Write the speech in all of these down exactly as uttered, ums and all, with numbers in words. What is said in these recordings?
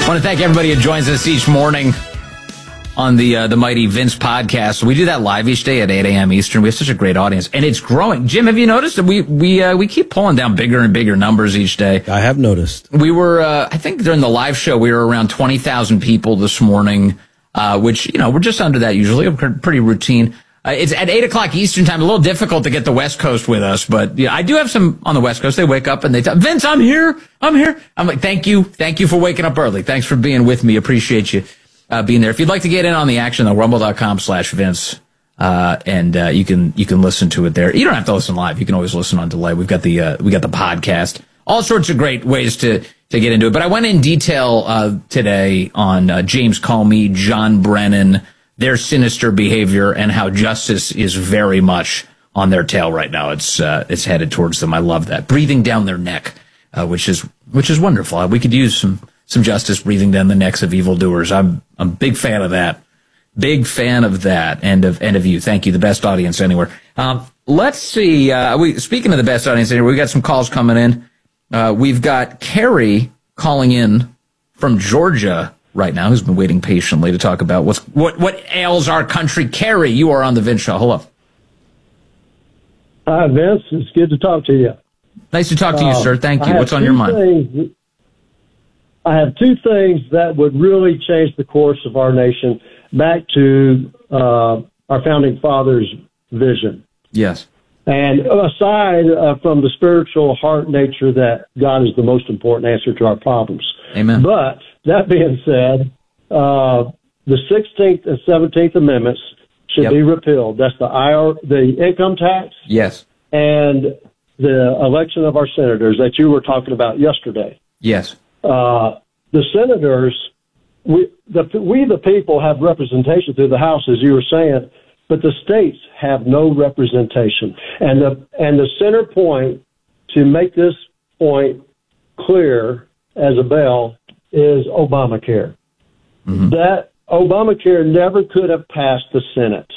I want to thank everybody who joins us each morning on the uh, the Mighty Vince podcast. We do that live each day at eight a.m. Eastern. We have such a great audience, and it's growing. Jim, have you noticed that we we uh, we keep pulling down bigger and bigger numbers each day? I have noticed. We were, uh, I think, during the live show, we were around twenty thousand people this morning, uh, which, you know, we're just under that usually, pretty routine. Uh, it's at eight o'clock Eastern time, a little difficult to get the West Coast with us, but yeah, I do have some on the West Coast. They wake up and they tell, Vince, I'm here, I'm here. I'm like, thank you, thank you for waking up early. Thanks for being with me. Appreciate you uh, being there. If you'd like to get in on the action, though, rumble.com slash Vince, uh, and uh, you can you can listen to it there. You don't have to listen live. You can always listen on delay. We've got the uh, we got the podcast. All sorts of great ways to to get into it. But I went in detail uh, today on uh, James Comey, John Brennan, their sinister behavior, and how justice is very much on their tail right now. It's uh, it's headed towards them. I love that. Breathing down their neck, uh, which is which is wonderful. We could use some some justice breathing down the necks of evildoers. I'm I'm a big fan of that. Big fan of that, and of and of you. Thank you. The best audience anywhere. Um, let's see. Uh, we speaking of the best audience anywhere, we got some calls coming in. Uh, we've got Carrie calling in from Georgia right now, who's been waiting patiently to talk about what's what what ails our country. Carrie, you are on the Vince Show. Hello. Hi, Vince. It's good to talk to you. Nice to talk to you, uh, sir. Thank you. What's on your mind? Things, I have two things that would really change the course of our nation back to uh, our founding fathers' vision. Yes. And aside uh, from the spiritual heart nature that God is the most important answer to our problems. Amen. But that being said, uh, the sixteenth and seventeenth Amendments should yep. be repealed. That's the I R, the income tax. Yes. And the election of our senators that you were talking about yesterday. Yes. Uh, the senators, we the, we the people have representation through the House, as you were saying, but the states have no representation. And the and the center point to make this point clear as a bell is Obamacare. Mm-hmm. That Obamacare never could have passed the Senate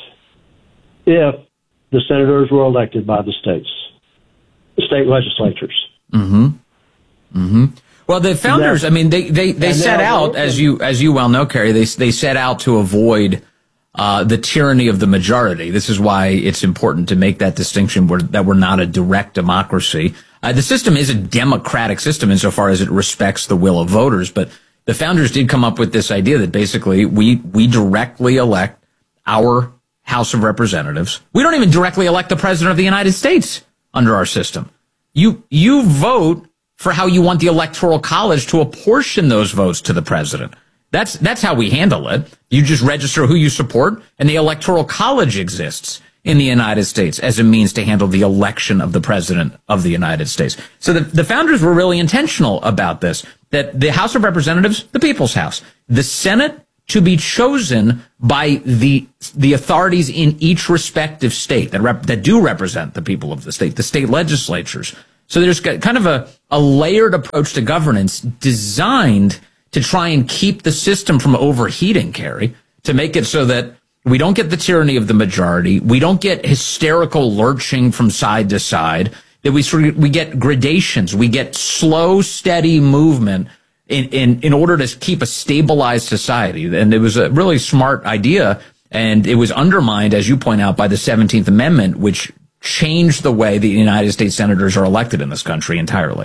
if the senators were elected by the states, the state legislatures. Mm-hmm. Mm-hmm. Well, the founders, I mean, they, they, they set out, as you as you well know, Kerry, they they set out to avoid uh, the tyranny of the majority. This is why it's important to make that distinction where, that we're not a direct democracy. Uh, the system is a democratic system insofar as it respects the will of voters, but the founders did come up with this idea that basically we we directly elect our House of Representatives. We don't even directly elect the President of the United States under our system. You you vote for how you want the Electoral College to apportion those votes to the president. That's that's how we handle it. You just register who you support, and the Electoral College exists in the United States as a means to handle the election of the president of the United States. So the, the founders were really intentional about this, that the House of Representatives, the people's house, the Senate to be chosen by the the authorities in each respective state that rep, that do represent the people of the state, the state legislatures. So there's kind of a, a layered approach to governance designed to try and keep the system from overheating, Kerry, to make it so that we don't get the tyranny of the majority. We don't get hysterical lurching from side to side. That we sort of, we get gradations. We get slow, steady movement in, in, in order to keep a stabilized society. And it was a really smart idea. And it was undermined, as you point out, by the seventeenth Amendment, which changed the way the United States senators are elected in this country entirely.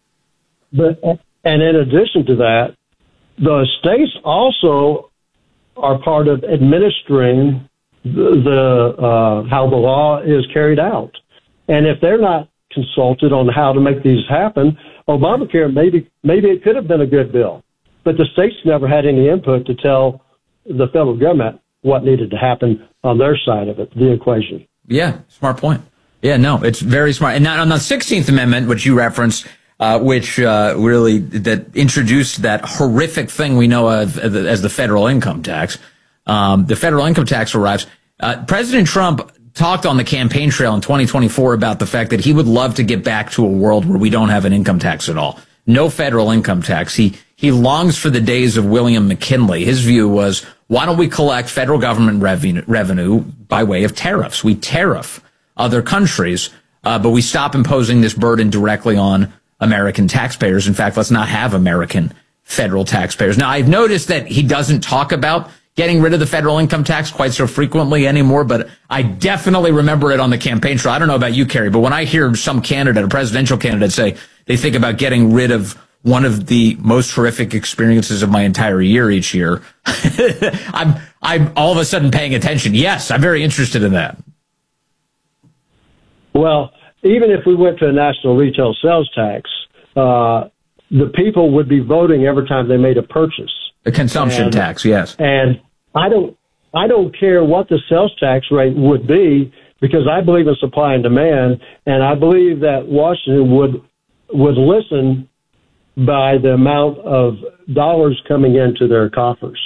But, and in addition to that, the states also are part of administering the, the uh, how the law is carried out. And if they're not consulted on how to make these happen, Obamacare, maybe maybe it could have been a good bill. But the states never had any input to tell the federal government what needed to happen on their side of it, the equation. Yeah, smart point. Yeah, no, it's very smart. And now on the sixteenth Amendment, which you referenced, uh, which uh, really that introduced that horrific thing we know of as the federal income tax. Um, the federal income tax arrives. Uh, President Trump talked on the campaign trail in twenty twenty-four about the fact that he would love to get back to a world where we don't have an income tax at all. No federal income tax. He he longs for the days of William McKinley. His view was, why don't we collect federal government revenue, revenue by way of tariffs? We tariff other countries, uh, but we stop imposing this burden directly on American taxpayers. In fact, let's not have American federal taxpayers. Now, I've noticed that he doesn't talk about getting rid of the federal income tax quite so frequently anymore, but I definitely remember it on the campaign trail. I don't know about you, Kerry, but when I hear some candidate, a presidential candidate, say they think about getting rid of one of the most horrific experiences of my entire year each year, I'm I'm all of a sudden paying attention. Yes, I'm very interested in that. Well, even if we went to a national retail sales tax, uh, the people would be voting every time they made a purchase. The consumption and, tax, yes. And I don't, I don't care what the sales tax rate would be, because I believe in supply and demand, and I believe that Washington would would listen by the amount of dollars coming into their coffers.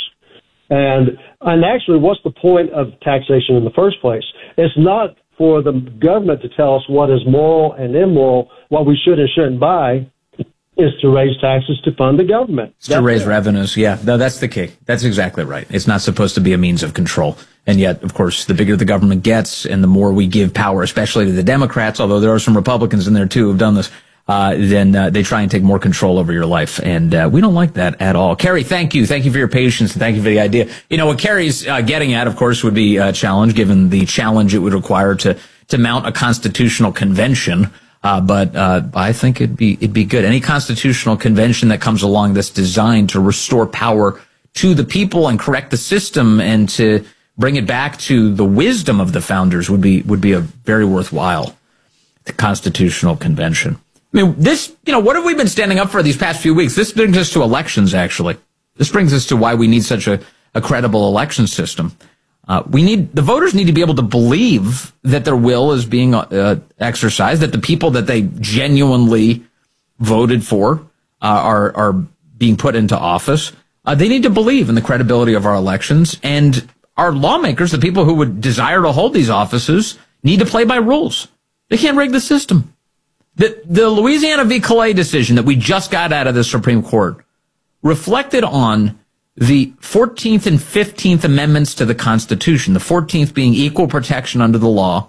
And and actually, what's the point of taxation in the first place? It's not for the government to tell us what is moral and immoral, what we should and shouldn't buy. Is to raise taxes to fund the government. It's to raise it. revenues. Yeah, no, that's the key. That's exactly right. It's not supposed to be a means of control. And yet, of course, the bigger the government gets and the more we give power, especially to the Democrats, although there are some Republicans in there too who've done this, uh, then uh, they try and take more control over your life. And uh, we don't like that at all. Kerry, thank you. Thank you for your patience and thank you for the idea. You know, what Kerry's uh, getting at, of course, would be a challenge, given the challenge it would require to, to mount a constitutional convention. Uh, but, uh, I think it'd be, it'd be good. Any constitutional convention that comes along that's designed to restore power to the people and correct the system and to bring it back to the wisdom of the founders would be, would be a very worthwhile constitutional convention. I mean, this, you know, what have we been standing up for these past few weeks? This brings us to elections, actually. This brings us to why we need such a, a credible election system. Uh, we need, the voters need to be able to believe that their will is being uh, exercised, that the people that they genuinely voted for uh, are, are being put into office. Uh, they need to believe in the credibility of our elections, and our lawmakers, the people who would desire to hold these offices, need to play by rules. They can't rig the system. The, the Louisiana v. Calais decision that we just got out of the Supreme Court reflected on the fourteenth and fifteenth Amendments to the Constitution, the fourteenth being equal protection under the law.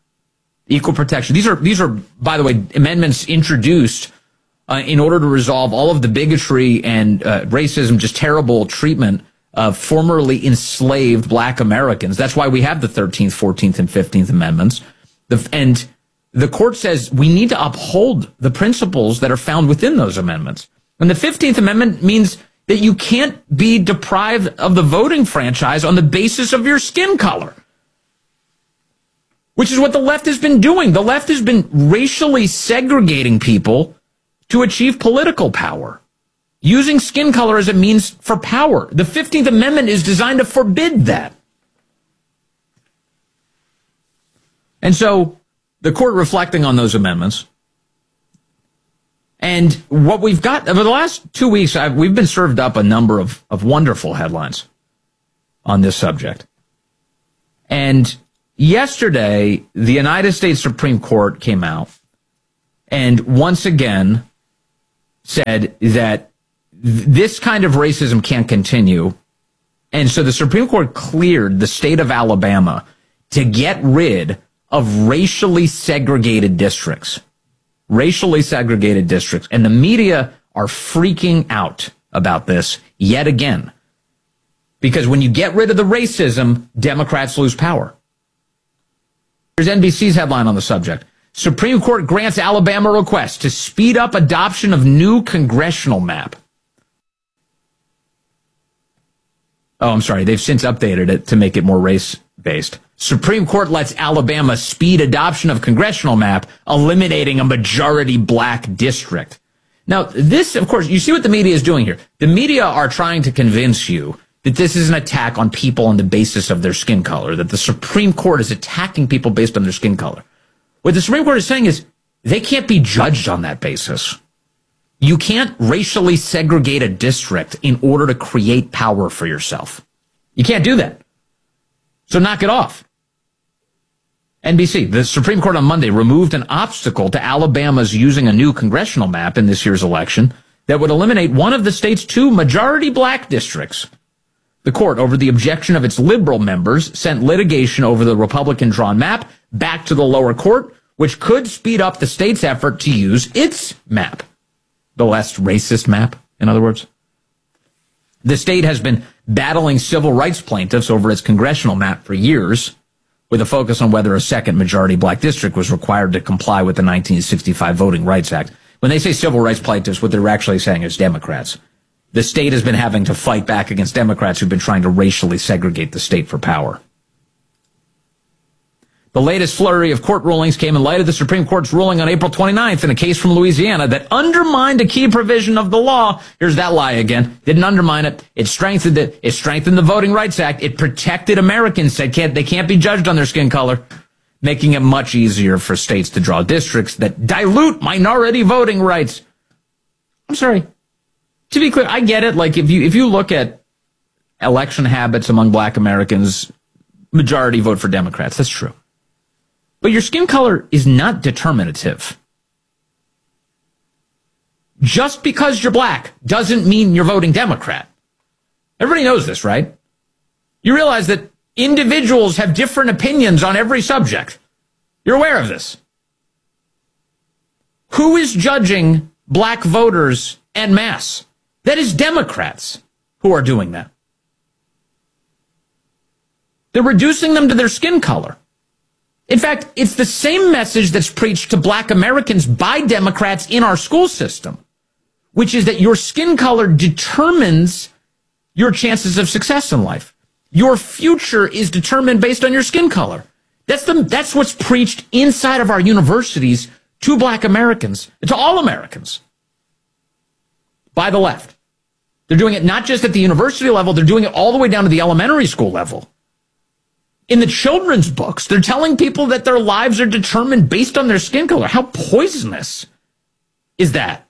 Equal protection. These are, these are, by the way, amendments introduced uh, in order to resolve all of the bigotry and uh, racism, just terrible treatment of formerly enslaved black Americans. That's why we have the thirteenth, fourteenth, and fifteenth Amendments. The, and the court says we need to uphold the principles that are found within those amendments. And the fifteenth Amendment means that you can't be deprived of the voting franchise on the basis of your skin color, which is what the left has been doing. The left has been racially segregating people to achieve political power, using skin color as a means for power. The fifteenth Amendment is designed to forbid that. And so the court, reflecting on those amendments, and what we've got over the last two weeks, I've, we've been served up a number of, of wonderful headlines on this subject. And yesterday, the United States Supreme Court came out and once again said that th- this kind of racism can't continue. And so the Supreme Court cleared the state of Alabama to get rid of racially segregated districts. Racially segregated districts. And the media are freaking out about this yet again. Because when you get rid of the racism, Democrats lose power. Here's N B C's headline on the subject. Supreme Court grants Alabama request to speed up adoption of new congressional map. Oh, I'm sorry. They've since updated it to make it more race-based. Supreme Court lets Alabama speed adoption of congressional map, eliminating a majority black district. Now, this, of course, you see what the media is doing here. The media are trying to convince you that this is an attack on people on the basis of their skin color, that the Supreme Court is attacking people based on their skin color. What the Supreme Court is saying is they can't be judged on that basis. You can't racially segregate a district in order to create power for yourself. You can't do that. So knock it off. N B C, the Supreme Court on Monday removed an obstacle to Alabama's using a new congressional map in this year's election that would eliminate one of the state's two majority black districts. The court, over the objection of its liberal members, sent litigation over the Republican-drawn map back to the lower court, which could speed up the state's effort to use its map. The less racist map, in other words. The state has been battling civil rights plaintiffs over its congressional map for years, with a focus on whether a second majority black district was required to comply with the nineteen sixty-five Voting Rights Act. When they say civil rights plaintiffs, what they're actually saying is Democrats. The state has been having to fight back against Democrats who've been trying to racially segregate the state for power. The latest flurry of court rulings came in light of the Supreme Court's ruling on April twenty-ninth in a case from Louisiana that undermined a key provision of the law. Here's that lie again. Didn't undermine it. It strengthened it. It strengthened the Voting Rights Act. It protected Americans. Said can't, they can't be judged on their skin color, making it much easier for states to draw districts that dilute minority voting rights. I'm sorry. To be clear, I get it. Like if you if you look at election habits among black Americans, majority vote for Democrats. That's true. But your skin color is not determinative. Just because you're black doesn't mean you're voting Democrat. Everybody knows this, right? You realize that individuals have different opinions on every subject. You're aware of this. Who is judging black voters en masse? That is Democrats who are doing that. They're reducing them to their skin color. In fact, it's the same message that's preached to black Americans by Democrats in our school system, which is that your skin color determines your chances of success in life. Your future is determined based on your skin color. That's the, that's what's preached inside of our universities to black Americans, to all Americans, by the left. They're doing it not just at the university level, they're doing it all the way down to the elementary school level. In the children's books, they're telling people that their lives are determined based on their skin color. How poisonous is that?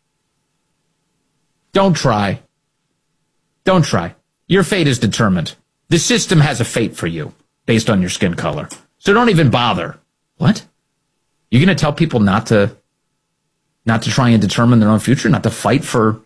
Don't try. Don't try. Your fate is determined. The system has a fate for you based on your skin color. So don't even bother. What? You're going to tell people not to, not to try and determine their own future, not to fight for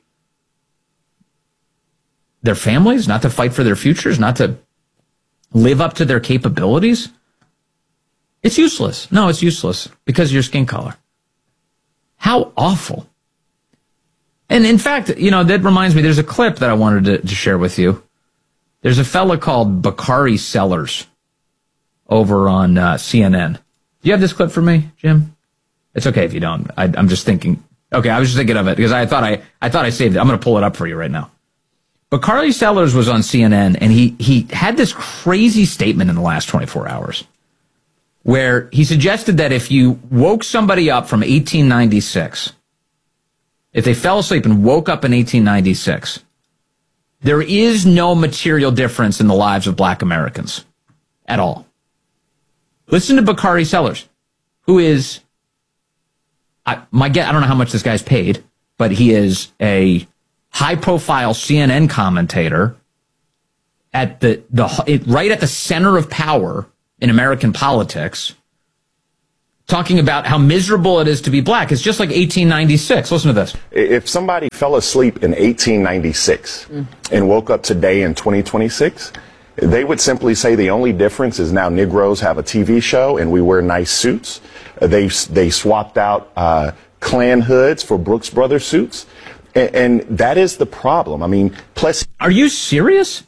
their families, not to fight for their futures, not to live up to their capabilities? It's useless. No, it's useless because of your skin color. How awful. And in fact, you know, that reminds me, there's a clip that I wanted to, to share with you. There's a fella called Bakari Sellers over on uh, C N N. Do you have this clip for me, Jim? It's okay if you don't. I, I'm just thinking. Okay, I was just thinking of it because I thought I, I thought I saved it. I'm going to pull it up for you right now. Bakari Sellers was on C N N, and he, he had this crazy statement in the last twenty-four hours where he suggested that if you woke somebody up from eighteen ninety-six, if they fell asleep and woke up in eighteen ninety-six, there is no material difference in the lives of black Americans at all. Listen to Bakari Sellers, who is, I, my guess, I don't know how much this guy's paid, but he is a high-profile C N N commentator at the the it, right at the center of power in American politics, talking about how miserable it is to be black. It's just like eighteen ninety-six. Listen to this. If somebody fell asleep in eighteen ninety-six mm. and woke up today in twenty twenty-six, they would simply say the only difference is now Negroes have a T V show and we wear nice suits. They they swapped out uh, Klan hoods for Brooks Brothers suits. And that is the problem. I mean, plus, are you serious?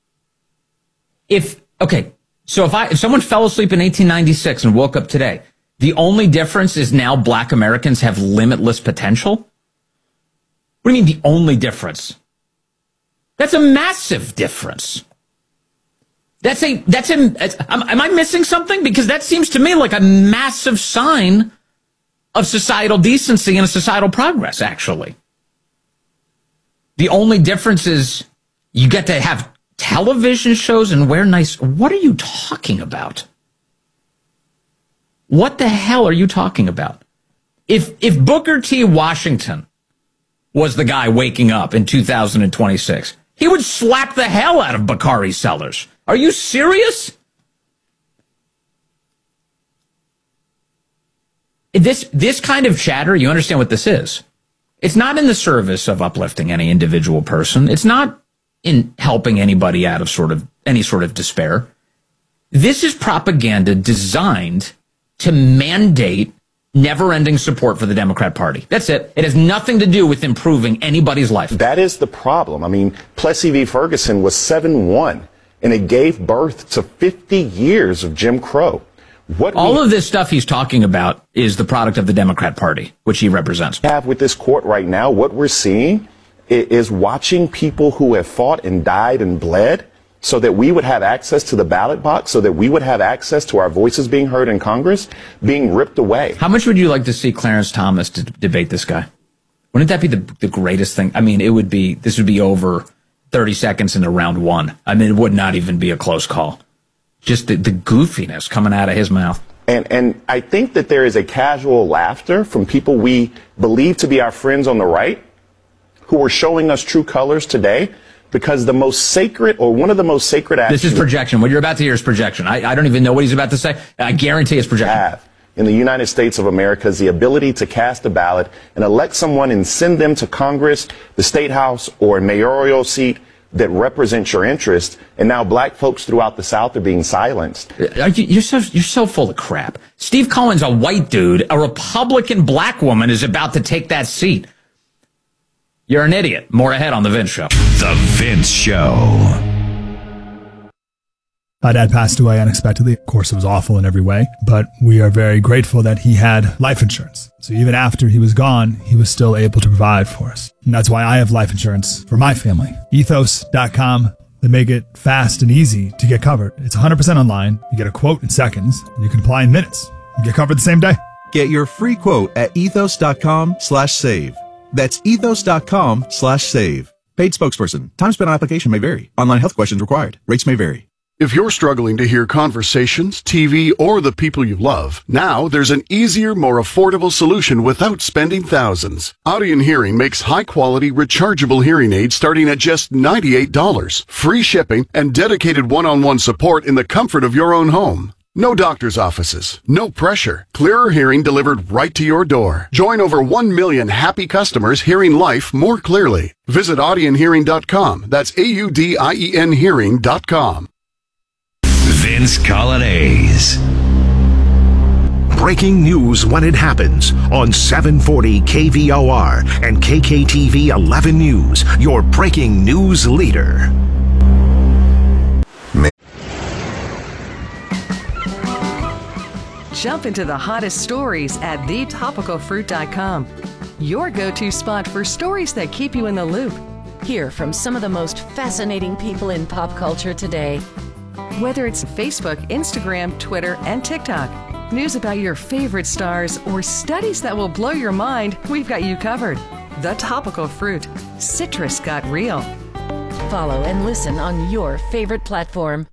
If okay, so if I if someone fell asleep in eighteen ninety-six and woke up today, the only difference is now black Americans have limitless potential? What do you mean the only difference? That's a massive difference. That's a that's a. Am, am I missing something? Because that seems to me like a massive sign of societal decency and societal progress, actually. The only difference is you get to have television shows and wear nice... What are you talking about? What the hell are you talking about? If if Booker T. Washington was the guy waking up in two thousand twenty-six, he would slap the hell out of Bakari Sellers. Are you serious? This this kind of chatter, you understand what this is. It's not in the service of uplifting any individual person. It's not in helping anybody out of sort of any sort of despair. This is propaganda designed to mandate never-ending support for the Democrat Party. That's it. It has nothing to do with improving anybody's life. That is the problem. I mean, Plessy v. Ferguson was seven one, and it gave birth to fifty years of Jim Crow. What All we of this stuff he's talking about is the product of the Democrat Party, which he represents. have with this court right now, what we're seeing is watching people who have fought and died and bled so that we would have access to the ballot box, so that we would have access to our voices being heard in Congress, being ripped away. How much would you like to see Clarence Thomas to debate this guy? Wouldn't that be the, the greatest thing? I mean, it would be, this would be over thirty seconds into round one. I mean, it would not even be a close call. Just the, the goofiness coming out of his mouth. And, and I think that there is a casual laughter from people we believe to be our friends on the right who are showing us true colors today, because the most sacred, or one of the most sacred actions... This is projection. What you're about to hear is projection. I, I don't even know what he's about to say. I guarantee it's projection. Have in the United States of America is the ability to cast a ballot and elect someone and send them to Congress, the State House, or a mayoral seat that represents your interest. And now black folks throughout the South are being silenced. You're so, you're so full of crap. Steve Cohen's a white dude. A Republican black woman is about to take that seat. You're an idiot. More ahead on The Vince Show. The Vince Show. My dad passed away unexpectedly. Of course, it was awful in every way, but we are very grateful that he had life insurance. So even after he was gone, he was still able to provide for us. And that's why I have life insurance for my family. Ethos dot com. They make it fast and easy to get covered. It's one hundred percent online. You get a quote in seconds, and you can apply in minutes. You get covered the same day. Get your free quote at ethos dot com slash save. That's ethos dot com slash save. Paid spokesperson. Time spent on application may vary. Online health questions required. Rates may vary. If you're struggling to hear conversations, T V, or the people you love, now there's an easier, more affordable solution without spending thousands. Audien Hearing makes high-quality, rechargeable hearing aids starting at just ninety-eight dollars. Free shipping and dedicated one-on-one support in the comfort of your own home. No doctor's offices, no pressure. Clearer hearing delivered right to your door. Join over one million happy customers hearing life more clearly. Visit audien hearing dot com. That's A U D I E N hearing dot com. Vince Colonnese. Breaking news when it happens on seven forty K V O R and K K T V eleven News, your breaking news leader. Jump into the hottest stories at the topical fruit dot com. Your go-to spot for stories that keep you in the loop. Hear from some of the most fascinating people in pop culture today. Whether it's Facebook, Instagram, Twitter, and TikTok, news about your favorite stars, or studies that will blow your mind, we've got you covered. The Topical Fruit. Citrus got real. Follow and listen on your favorite platform.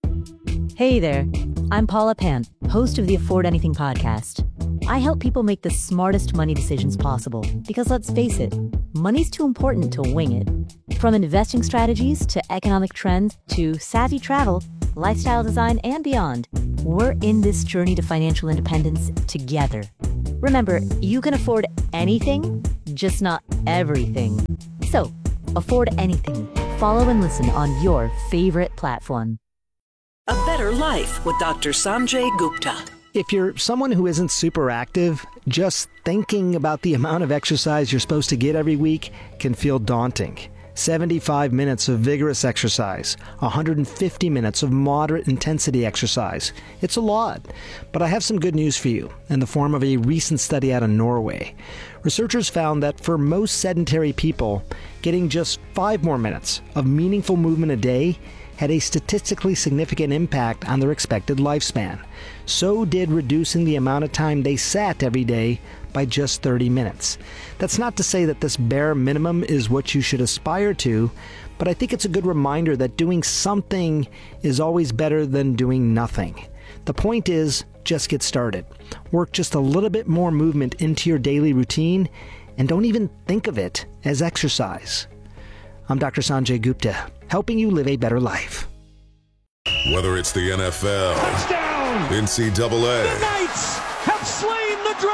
Hey there, I'm Paula Pant, host of the Afford Anything podcast. I help people make the smartest money decisions possible because, let's face it, money's too important to wing it. From investing strategies to economic trends to savvy travel, lifestyle design, and beyond, we're in this journey to financial independence together. Remember, you can afford anything, just not everything. So, afford anything. Follow and listen on your favorite platform. A Better Life with Doctor Sanjay Gupta. If you're someone who isn't super active, just thinking about the amount of exercise you're supposed to get every week can feel daunting. seventy-five minutes of vigorous exercise, one hundred fifty minutes of moderate intensity exercise. It's a lot, but I have some good news for you in the form of a recent study out of Norway. Researchers found that for most sedentary people, getting just five more minutes of meaningful movement a day had a statistically significant impact on their expected lifespan. So did reducing the amount of time they sat every day by just thirty minutes. That's not to say that this bare minimum is what you should aspire to, but I think it's a good reminder that doing something is always better than doing nothing. The point is, just get started. Work just a little bit more movement into your daily routine, and don't even think of it as exercise. I'm Doctor Sanjay Gupta, helping you live a better life. Whether it's the N F L, touchdown, N C double A, the Knights have slain the dragon,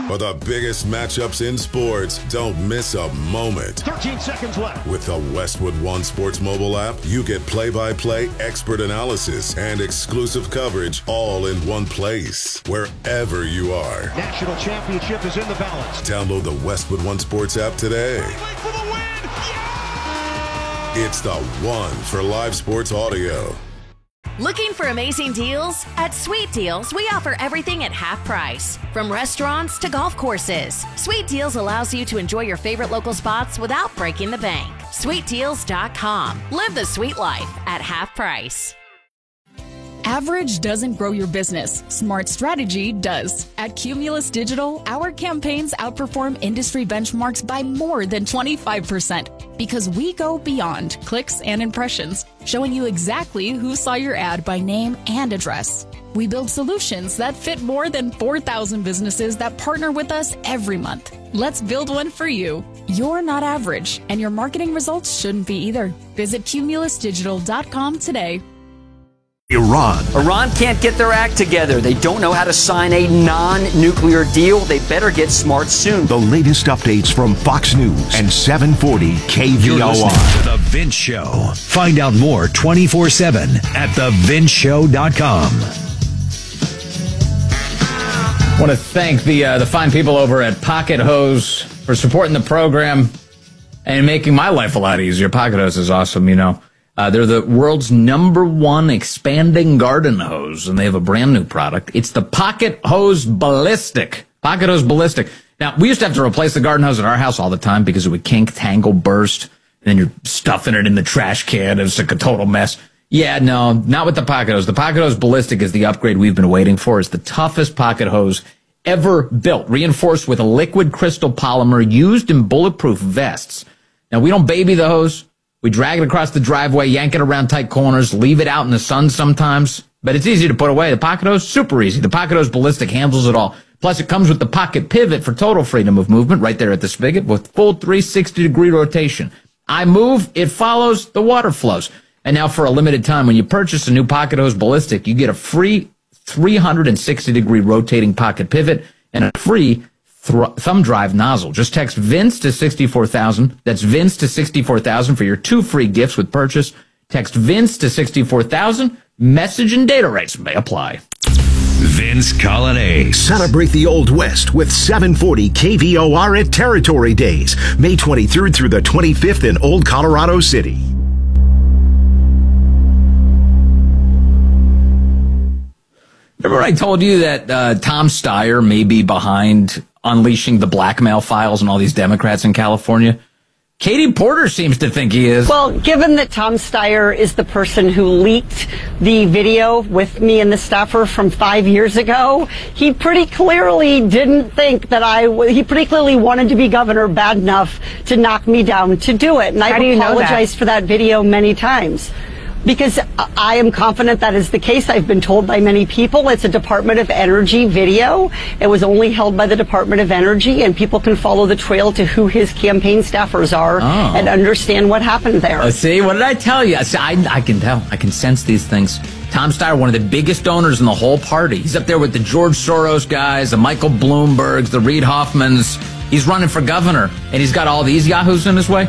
For the biggest matchups in sports, don't miss a moment. thirteen seconds left. With the Westwood One Sports mobile app, you get play-by-play, expert analysis, and exclusive coverage all in one place, wherever you are. National championship is in the balance. Download the Westwood One Sports app today. For the win! Yeah! It's the one for live sports audio. Looking for amazing deals? At Sweet Deals, we offer everything at half price. From restaurants to golf courses, Sweet Deals allows you to enjoy your favorite local spots without breaking the bank. sweet deals dot com. Live the sweet life at half price. Average doesn't grow your business. Smart strategy does. At Cumulus Digital, our campaigns outperform industry benchmarks by more than twenty-five percent because we go beyond clicks and impressions, showing you exactly who saw your ad by name and address. We build solutions that fit more than four thousand businesses that partner with us every month. Let's build one for you. You're not average, and your marketing results shouldn't be either. Visit cumulus digital dot com today. Iran. Iran can't get their act together. They don't know how to sign a non-nuclear deal. They better get smart soon. The latest updates from Fox News and seven forty K V O R. You're listening to The Vince Show. Find out more twenty-four seven at the vince show dot com. I want to thank the uh, the fine people over at Pocket Hose for supporting the program and making my life a lot easier. Pocket Hose is awesome, you know. Uh, they're the world's number one expanding garden hose, and they have a brand new product. It's the Pocket Hose Ballistic. Pocket Hose Ballistic. Now, we used to have to replace the garden hose at our house all the time because it would kink, tangle, burst, and then you're stuffing it in the trash can. It was like a total mess. Yeah, no, not with the Pocket Hose. The Pocket Hose Ballistic is the upgrade we've been waiting for. It's the toughest pocket hose ever built, reinforced with a liquid crystal polymer used in bulletproof vests. Now, we don't baby the hose. We drag it across the driveway, yank it around tight corners, leave it out in the sun sometimes. But it's easy to put away. The Pocket Hose, super easy. The Pocket Hose Ballistic handles it all. Plus, it comes with the Pocket Pivot for total freedom of movement right there at the spigot with full three sixty degree rotation. I move, it follows, the water flows. And now for a limited time, when you purchase a new Pocket Hose Ballistic, you get a free three sixty degree rotating pocket pivot and a free th- thumb drive nozzle. Just text Vince to sixty-four thousand. That's Vince to sixty-four thousand for your two free gifts with purchase. Text Vince to sixty-four thousand. Message and data rates may apply. Vince Colonnese. Celebrate the Old West with seven forty K V O R at Territory Days, May twenty-third through the twenty-fifth in Old Colorado City. Remember I told you that uh, Tom Steyer may be behind unleashing the blackmail files and all these Democrats in California? Katie Porter seems to think he is. Well, given that Tom Steyer is the person who leaked the video with me and the staffer from five years ago, he pretty clearly didn't think that I w- he pretty clearly wanted to be governor bad enough to knock me down to do it. And I've apologized for that video many times. Because I am confident that is the case. I've been told by many people it's a Department of Energy video. It was only held by the Department of Energy, and people can follow the trail to who his campaign staffers are oh. and understand what happened there. Uh, see, what did I tell you? See, I, I can tell. I can sense these things. Tom Steyer, one of the biggest donors in the whole party. He's up there with the George Soros guys, the Michael Bloombergs, the Reid Hoffmans. He's running for governor, and he's got all these yahoos in his way.